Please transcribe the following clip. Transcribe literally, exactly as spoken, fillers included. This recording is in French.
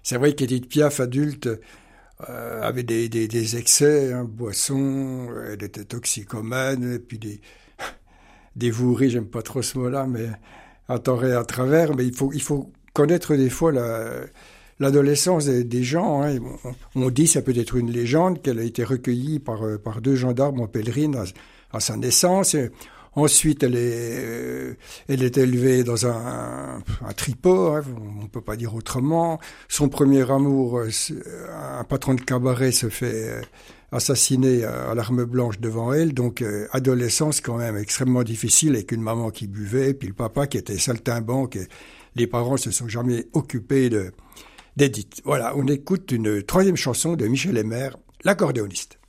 c'est vrai qu'Edith Piaf, adulte, euh, avait des, des, des excès, hein, boisson, elle était toxicomane, et puis des, des voueries, j'aime pas trop ce mot-là, mais à tort et à travers. Mais il faut, il faut connaître des fois la, l'adolescence des, des gens. Hein. On, on dit, ça peut être une légende, qu'elle a été recueillie par, par deux gendarmes en pèlerine à, à sa naissance. Et ensuite, elle est, euh, elle est élevée dans un, un tripot, hein, on ne peut pas dire autrement. Son premier amour, un patron de cabaret, se fait assassiner à l'arme blanche devant elle. Donc, euh, adolescence quand même extrêmement difficile, avec une maman qui buvait, puis le papa qui était saltimbanque. Et les parents se sont jamais occupés de, d'Edith. Voilà, on écoute une troisième chanson de Michel Hébert, l'accordéoniste.